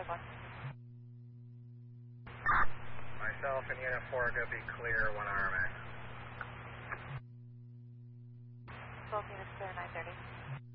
1. Myself and Unit 4 go be clear, 1 RMA. 12 units clear, 930.